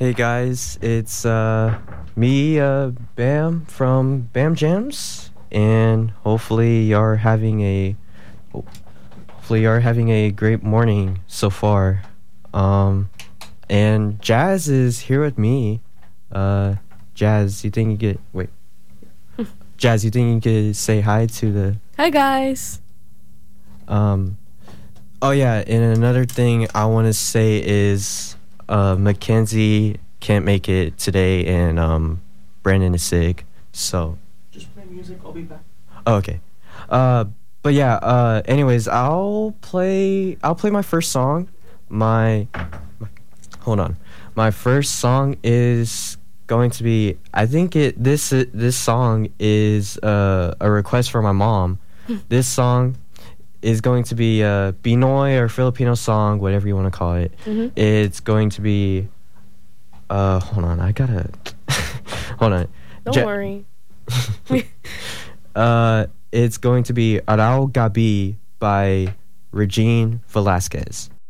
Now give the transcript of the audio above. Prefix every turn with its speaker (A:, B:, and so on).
A: Hey guys, it's me, Bam from Bam Jams, and hopefully you're having a great morning so far. And Jazz is here with me. Jazz, you think you could wait? Jazz, you think you could say hi to the?
B: Hi guys.
A: Oh yeah, and another thing I want to say is Mackenzie can't make it today, and Brandon is sick. So
C: Just play music. I'll be back.
A: oh, okay. But yeah. Anyways, I'll play my first song. Hold on. My first song is going to be. I think this song is a request for my mom. This song is going to be a Pinoy or Filipino song, whatever you want to call it.
B: Mm-hmm.
A: It's going to be. Hold on. I gotta. Hold on.
B: Don't worry.
A: It's going to be Arao Gabi by Regine Velasquez.